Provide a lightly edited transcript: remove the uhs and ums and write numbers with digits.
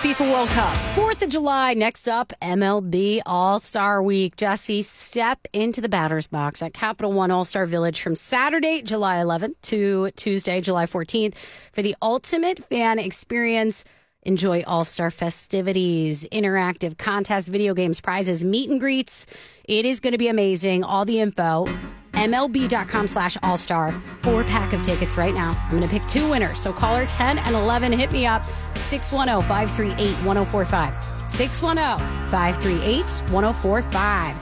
FIFA World Cup, 4th of July. Next up, MLB All-Star Week. Jesse, step into the batter's box at Capital One All-Star Village from Saturday, July 11th to Tuesday, July 14th for the ultimate fan experience. Enjoy All-Star festivities, interactive contests, video games, prizes, meet and greets. It is going to be amazing. All the info, MLB.com/All-Star. 4-pack of tickets right now. I'm going to pick 2 winners. So caller 10 and 11, hit me up. 610-538-1045. 610-538-1045.